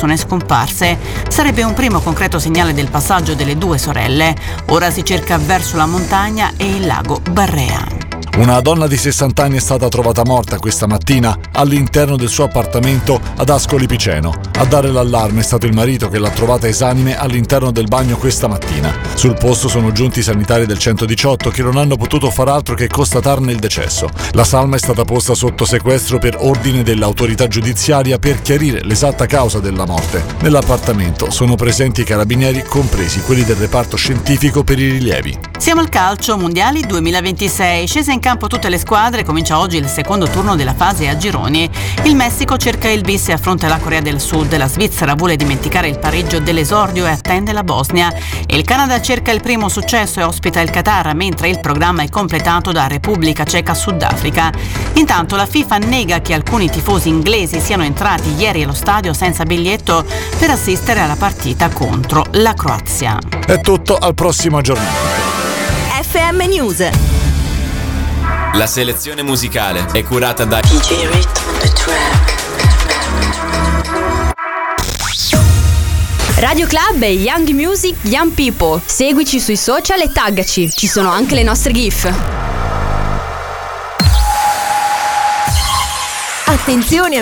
persone scomparse. Sarebbe un primo concreto segnale del passaggio delle due sorelle. Ora si cerca verso la montagna e il lago Barrea. Una donna di 60 anni è stata trovata morta questa mattina all'interno del suo appartamento ad Ascoli Piceno. A dare l'allarme è stato il marito, che l'ha trovata esanime all'interno del bagno questa mattina. Sul posto sono giunti i sanitari del 118, che non hanno potuto far altro che constatarne il decesso. La salma è stata posta sotto sequestro per ordine dell'autorità giudiziaria per chiarire l'esatta causa della morte. Nell'appartamento sono presenti i carabinieri, compresi quelli del reparto scientifico per i rilievi. Siamo al calcio, mondiali 2026. Scese in campo tutte le squadre, comincia oggi il secondo turno della fase a gironi. Il Messico cerca il bis e affronta la Corea del Sud. La Svizzera vuole dimenticare il pareggio dell'esordio e attende la Bosnia. Il Canada cerca il primo successo e ospita il Qatar, mentre il programma è completato da Repubblica Ceca-Sudafrica. Intanto la FIFA nega che alcuni tifosi inglesi siano entrati ieri allo stadio senza biglietto per assistere alla partita contro la Croazia. È tutto, al prossimo aggiornamento. FM News. La selezione musicale è curata da DJ Rhythm on the track. Radio Club e Young Music Young People. Seguici sui social e taggaci. Ci sono anche le nostre GIF. Attenzione